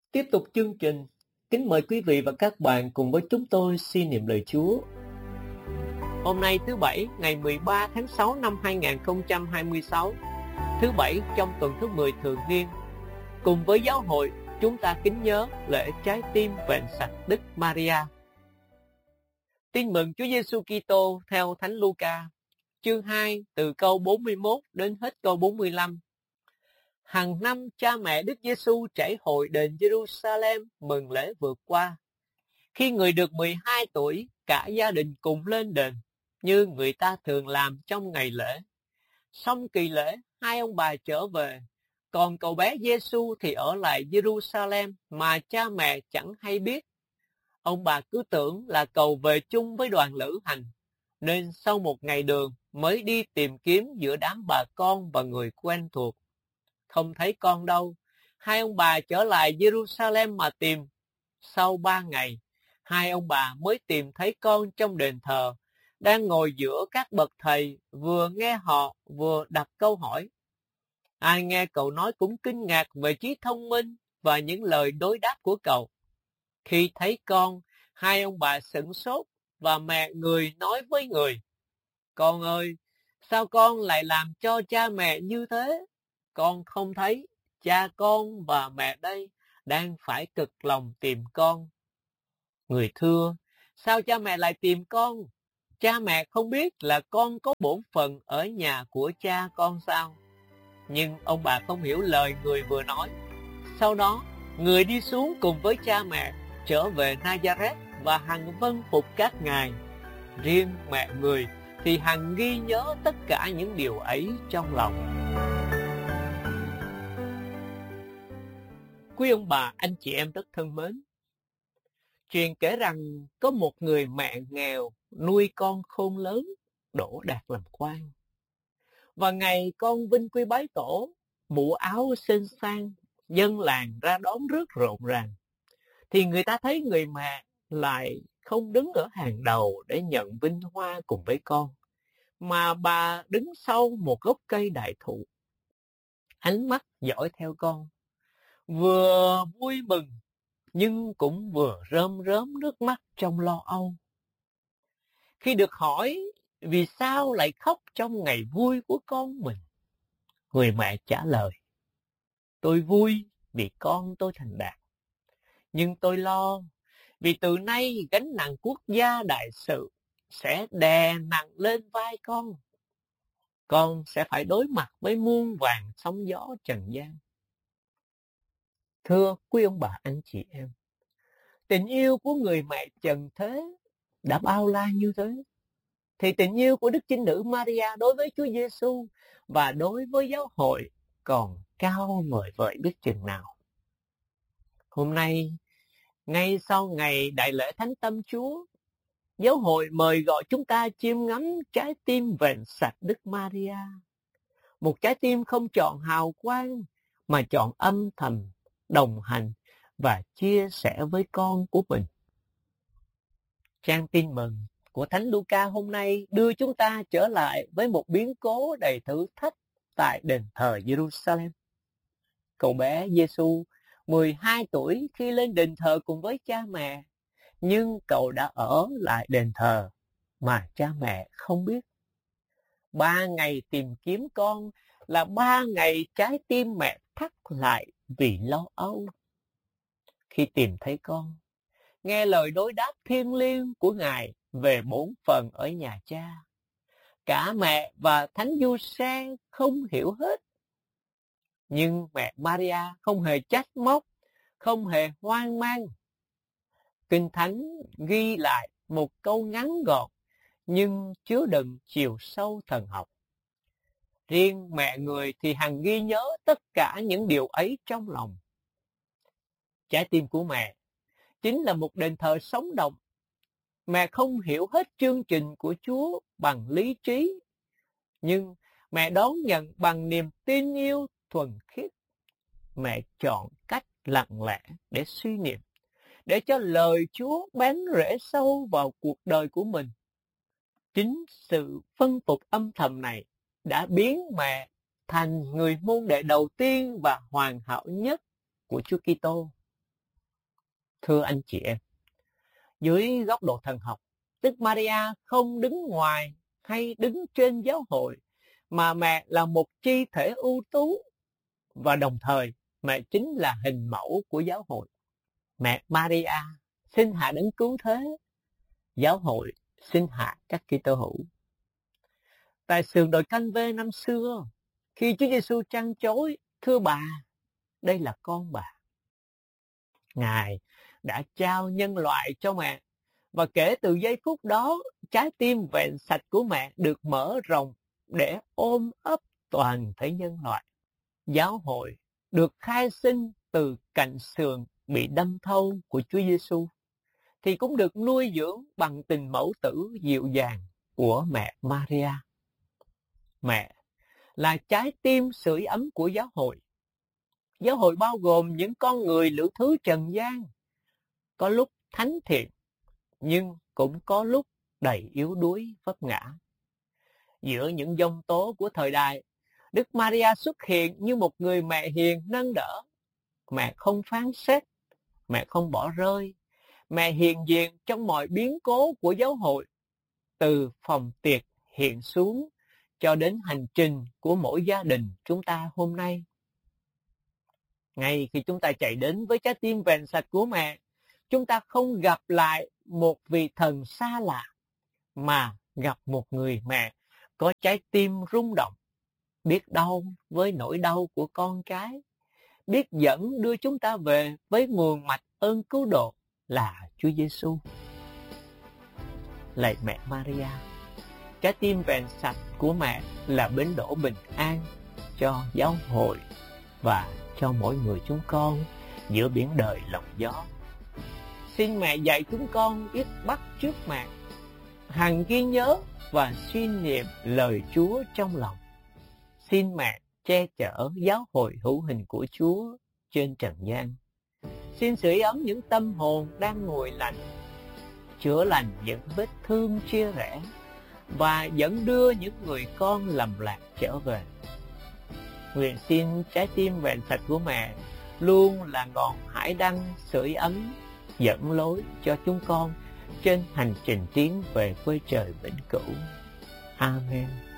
Tiếp tục chương trình, kính mời quý vị và các bạn cùng với chúng tôi suy niệm lời Chúa. Hôm nay thứ Bảy, ngày 13 tháng 6 năm 2026, thứ Bảy trong tuần thứ 10 thường niên. Cùng với giáo hội, chúng ta kính nhớ lễ trái tim vẹn sạch Đức Maria. Tin mừng Chúa Giêsu Kitô theo Thánh Luca, chương 2 từ câu 41 đến hết câu 45. Hàng năm cha mẹ Đức Giêsu trải hội đền Jerusalem mừng lễ vượt qua. Khi người được 12 tuổi, cả gia đình cùng lên đền, như người ta thường làm trong ngày lễ. Xong kỳ lễ, hai ông bà trở về, còn cậu bé Giêsu thì ở lại Jerusalem mà cha mẹ chẳng hay biết. Ông bà cứ tưởng là cậu về chung với đoàn lữ hành, nên sau một ngày đường mới đi tìm kiếm giữa đám bà con và người quen thuộc. Không thấy con đâu, hai ông bà trở lại Jerusalem mà tìm. Sau 3 ngày, hai ông bà mới tìm thấy con trong đền thờ, đang ngồi giữa các bậc thầy, vừa nghe họ vừa đặt câu hỏi. Ai nghe cậu nói cũng kinh ngạc về trí thông minh và những lời đối đáp của cậu. Khi thấy con, hai ông bà sửng sốt và mẹ người nói với người: Con ơi, sao con lại làm cho cha mẹ như thế? Con không thấy cha con và mẹ đây đang phải cực lòng tìm con. Người thưa: Sao cha mẹ lại tìm con? Cha mẹ không biết là con có bổn phận ở nhà của cha con sao? Nhưng ông bà không hiểu lời người vừa nói. Sau đó, người đi xuống cùng với cha mẹ, trở về Nazareth và hằng vâng phục các ngài. Riêng mẹ người thì hằng ghi nhớ tất cả những điều ấy trong lòng. Quý ông bà, anh chị em rất thân mến, truyền kể rằng có một người mẹ nghèo nuôi con khôn lớn, đỗ đạt làm quan. Và ngày con vinh quy bái tổ, mũ áo xinh xang, dân làng ra đón rất rộn ràng, thì người ta thấy người mẹ lại không đứng ở hàng đầu để nhận vinh hoa cùng với con, mà bà đứng sau một gốc cây đại thụ, ánh mắt dõi theo con, vừa vui mừng nhưng cũng vừa rơm rớm nước mắt trong lo âu. Khi được hỏi vì sao lại khóc trong ngày vui của con mình, người mẹ trả lời: Tôi vui vì con tôi thành đạt, nhưng tôi lo vì từ nay gánh nặng quốc gia đại sự sẽ đè nặng lên vai con. Con sẽ phải đối mặt với muôn vàn sóng gió trần gian. Thưa quý ông bà, anh chị em, tình yêu của người mẹ trần thế đã bao la như thế, thì tình yêu của Đức Chinh Nữ Maria đối với Chúa Giêsu và đối với giáo hội còn cao vời vợi biết chừng nào. Hôm nay, ngay sau ngày đại lễ Thánh Tâm Chúa, giáo hội mời gọi chúng ta chiêm ngắm trái tim vẹn sạch Đức Maria. Một trái tim không chọn hào quang, mà chọn âm thầm, đồng hành và chia sẻ với con của mình. Trang tin mừng của Thánh Luca hôm nay đưa chúng ta trở lại với một biến cố đầy thử thách tại đền thờ Jerusalem. Cậu bé Giêsu 12 tuổi khi lên đền thờ cùng với cha mẹ, nhưng cậu đã ở lại đền thờ mà cha mẹ không biết. 3 ngày tìm kiếm con là 3 ngày trái tim mẹ thắt lại vì lo âu. Khi tìm thấy con, nghe lời đối đáp thiêng liêng của Ngài về bổn phận ở nhà cha, cả mẹ và Thánh Giuse không hiểu hết. Nhưng mẹ Maria không hề trách móc, không hề hoang mang. Kinh Thánh ghi lại một câu ngắn gọn nhưng chứa đựng chiều sâu thần học. Riêng mẹ người thì hằng ghi nhớ tất cả những điều ấy trong lòng. Trái tim của mẹ chính là một đền thờ sống động. Mẹ không hiểu hết chương trình của Chúa bằng lý trí, nhưng mẹ đón nhận bằng niềm tin yêu thuần khiết. Mẹ chọn cách lặng lẽ để suy niệm, để cho lời Chúa bén rễ sâu vào cuộc đời của mình. Chính sự phân phục âm thầm này đã biến mẹ thành người môn đệ đầu tiên và hoàn hảo nhất của Chúa Kitô. Thưa anh chị em, dưới góc độ thần học, Đức Maria không đứng ngoài hay đứng trên giáo hội, mà mẹ là một chi thể ưu tú, và đồng thời mẹ chính là hình mẫu của giáo hội. Mẹ Maria sinh hạ đấng cứu thế, giáo hội sinh hạ các Kitô hữu. Tại sườn đồi Canh Vê năm xưa, khi Chúa Giêsu trăn trối, thưa bà, đây là con bà. Ngài đã trao nhân loại cho mẹ, và kể từ giây phút đó, trái tim vẹn sạch của mẹ được mở rộng để ôm ấp toàn thể nhân loại. Giáo hội được khai sinh từ cạnh sườn bị đâm thâu của Chúa Giêsu, thì cũng được nuôi dưỡng bằng tình mẫu tử dịu dàng của mẹ Maria. Mẹ là trái tim sưởi ấm của giáo hội. Giáo hội bao gồm những con người lữ thứ trần gian, có lúc thánh thiện, nhưng cũng có lúc đầy yếu đuối vấp ngã. Giữa những giông tố của thời đại, Đức Maria xuất hiện như một người mẹ hiền nâng đỡ. Mẹ không phán xét, mẹ không bỏ rơi, mẹ hiện diện trong mọi biến cố của giáo hội, từ phòng tiệc hiện xuống cho đến hành trình của mỗi gia đình chúng ta hôm nay. Ngay khi chúng ta chạy đến với trái tim vẹn sạch của mẹ, chúng ta không gặp lại một vị thần xa lạ, mà gặp một người mẹ có trái tim rung động, biết đau với nỗi đau của con cái, biết dẫn đưa chúng ta về với nguồn mạch ơn cứu độ là Chúa Giêsu. Lạy mẹ Maria, trái tim vẹn sạch của mẹ là bến đỗ bình an cho giáo hội và cho mỗi người chúng con giữa biển đời lòng gió. Xin mẹ dạy chúng con biết bắt chước mẹ, hằng ghi nhớ và suy niệm lời Chúa trong lòng. Xin mẹ che chở giáo hội hữu hình của Chúa trên trần gian. Xin sưởi ấm những tâm hồn đang nguội lạnh, chữa lành những vết thương chia rẽ, và dẫn đưa những người con lầm lạc trở về. Nguyện xin trái tim vẹn sạch của mẹ luôn là ngọn hải đăng sưởi ấm, dẫn lối cho chúng con trên hành trình tiến về quê trời vĩnh cửu. Amen.